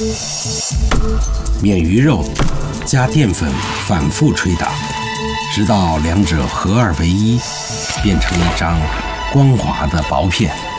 免鱼肉加淀粉反复捶打，直到两者合二为一，变成一张光滑的薄片。